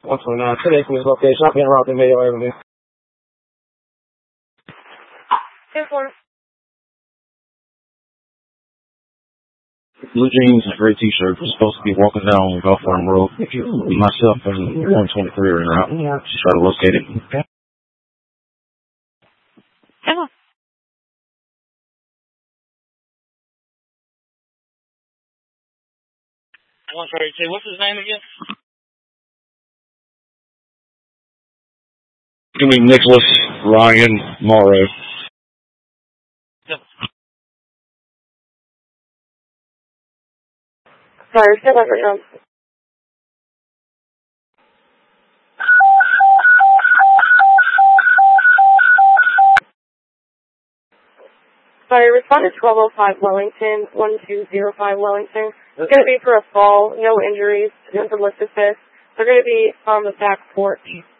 129. Today from this location. I'll be en route to Mayo Avenue. 10-4. Blue jeans and gray t-shirt. We're supposed to be walking down Gulf Farm Road. Myself and 123 are in route. Just try to locate it. Come on. What's his name again? Give me Nicholas Ryan Morrow. Sorry, step up right now. Sorry, respond to 1205 Wellington, 1205 Wellington. It's going to be for a fall, no injuries, no lift assist. They're going to be on the back porch.